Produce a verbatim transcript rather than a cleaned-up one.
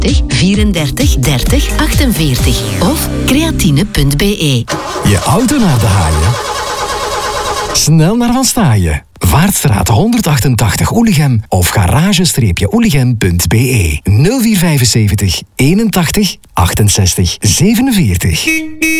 vierendertig dertig achtenveertig of creatine punt b e. Je auto naar de haaien? Snel naar Van Staaien. Vaartstraat honderdachtentachtig Oelichem of garage-oelichem punt b e. nul vier vijfenzeventig eenentachtig achtenzestig zevenenveertig.